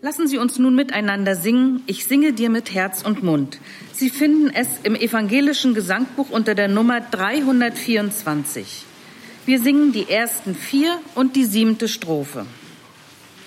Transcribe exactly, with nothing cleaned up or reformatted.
Lassen Sie uns nun miteinander singen, Ich singe dir mit Herz und Mund. Sie finden es im evangelischen Gesangbuch unter der Nummer dreihundertvierundzwanzig. Wir singen die ersten vier und die siebte Strophe.